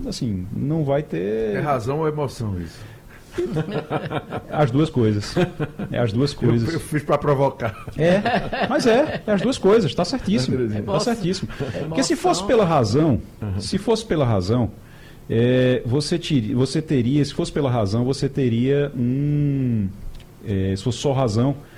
assim, não vai ter... É razão ou emoção isso? As duas coisas. É as duas coisas. Eu fiz para provocar. Mas é as duas coisas, está certíssimo. Está certíssimo. Porque se fosse pela razão, você teria, se fosse pela razão, você teria se fosse só razão,